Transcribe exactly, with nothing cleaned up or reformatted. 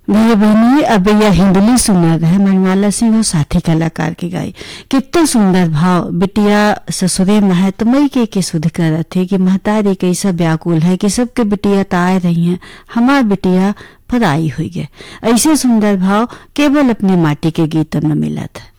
भैया बहनी अब यह हिंदली सुना है मनमाला सिंह और साथी कलाकार की गाई। कितना सुंदर भाव। बिटिया ससुरे महतमई के के सुध करत थे कि महतारी कैसा व्याकुल है कि सबके बिटिया ताए रही हैं, हमार बिटिया पराई हुई है। ऐसे सुंदर भाव केवल अपनी माटी के गीतों में मिला था।